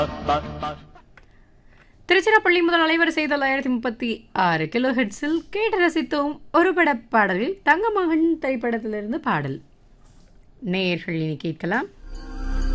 திருச்சிராப்பள்ளி முதல் அலைவரிசை 936 கிலோ ஹெட்ஸில் கேட்டு ரசித்தோம் ஒரு பட பாடலில் தங்கமகன் திரைப்படத்திலிருந்து பாடல். நேயர்கள் இனி கேட்கலாம்.